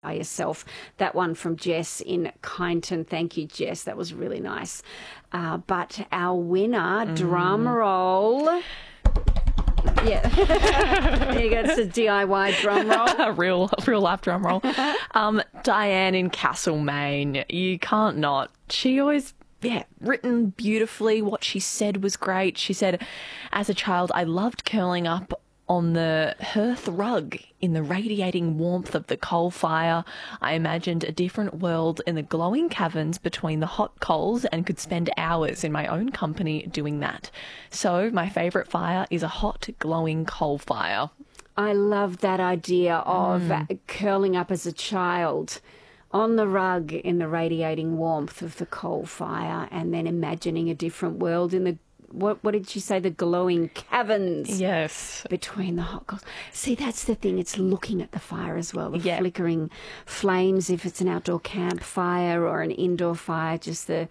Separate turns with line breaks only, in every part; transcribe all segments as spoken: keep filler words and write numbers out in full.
by yourself. That one from Jess in Kyneton. Thank you, Jess. That was really nice. Uh, but our winner, mm. drum roll. Yeah, there you go. It's a D I Y drum roll,
real, real life drum roll. Um, Diane in Castlemaine. You can't not. She always, yeah, written beautifully. What she said was great. She said, as a child, I loved curling up on the hearth rug in the radiating warmth of the coal fire. I imagined a different world in the glowing caverns between the hot coals and could spend hours in my own company doing that. So my favourite fire is a hot, glowing coal fire.
I love that idea of mm. curling up as a child on the rug in the radiating warmth of the coal fire and then imagining a different world in the What what did she say? The glowing caverns.
Yes.
Between the hot coals. See, that's the thing. It's looking at the fire as well. The
yeah.
flickering flames, if it's an outdoor campfire or an indoor fire, just the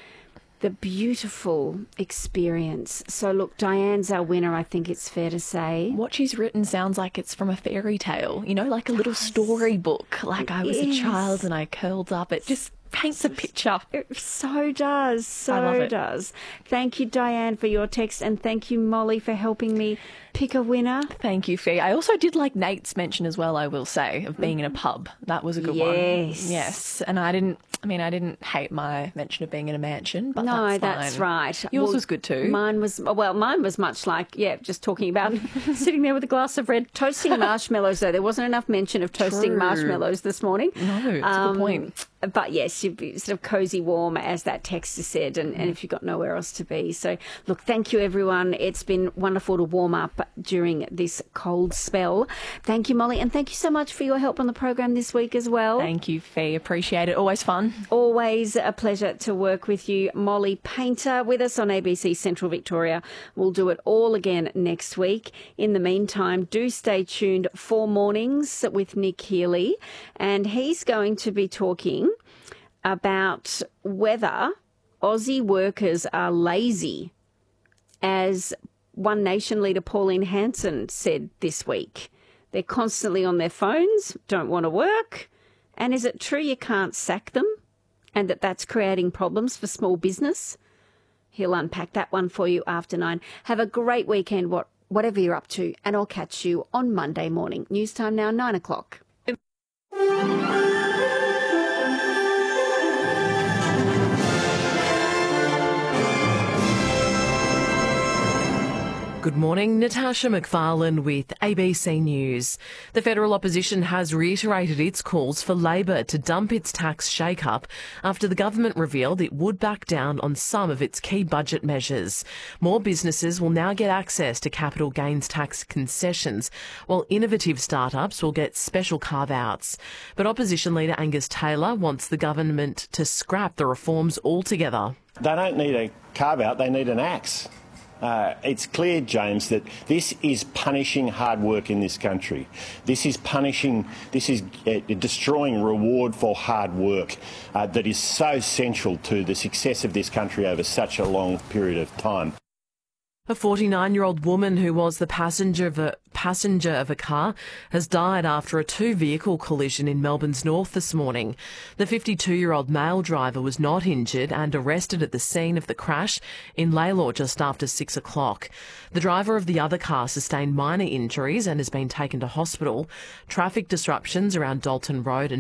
the beautiful experience. So, look, Diane's our winner, I think it's fair to say.
What she's written sounds like it's from a fairy tale, you know, like a little storybook. Like I was yes. a child and I curled up. It just paints a picture.
It so does, so
I love it.
does. Thank you, Diane, for your text, and thank you, Molly, for helping me pick a winner.
Thank you, Fee. I also did like Nate's mention as well, I will say, of being in a pub. That was a good
yes.
one. Yes. Yes. And I didn't, I mean, I didn't hate my mention of being in a mansion, but
no,
that's fine.
that's right.
Yours
well,
was good too.
Mine was, well, mine was much like, yeah, just talking about sitting there with a glass of red, toasting marshmallows, though. There wasn't enough mention of toasting
True.
marshmallows this morning.
No, it's
um,
a good point.
But yes, you'd be sort of cosy warm, as that texter said, and, and if you've got nowhere else to be. So, look, thank you, everyone. It's been wonderful to warm up during this cold spell. Thank you, Molly, and thank you so much for your help on the program this week as well.
Thank you, Fee. Appreciate it. Always fun.
Always a pleasure to work with you. Molly Painter with us on A B C Central Victoria. We'll do it all again next week. In the meantime, do stay tuned for Mornings with Nick Healy, and he's going to be talking about whether Aussie workers are lazy, as One Nation leader Pauline Hanson said this week. They're constantly on their phones, don't want to work. And is it true you can't sack them and that that's creating problems for small business? He'll unpack that one for you after nine. Have a great weekend, what, whatever you're up to, and I'll catch you on Monday morning. News time now, nine o'clock.
Good morning, Natasha McFarlane with A B C News. The federal opposition has reiterated its calls for Labor to dump its tax shake-up after the government revealed it would back down on some of its key budget measures. More businesses will now get access to capital gains tax concessions, while innovative startups will get special carve-outs. But opposition leader Angus Taylor wants the government to scrap the reforms altogether.
They don't need a carve-out, they need an axe. Uh, it's clear, James, that this is punishing hard work in this country. This is punishing, this is uh, destroying reward for hard work uh, that is so central to the success of this country over such a long period of time.
A forty-nine-year-old woman who was the passenger of a passenger of a car has died after a two-vehicle collision in Melbourne's north this morning. The fifty-two-year-old male driver was not injured and arrested at the scene of the crash in Lalor just after six o'clock. The driver of the other car sustained minor injuries and has been taken to hospital. Traffic disruptions around Dalton Road and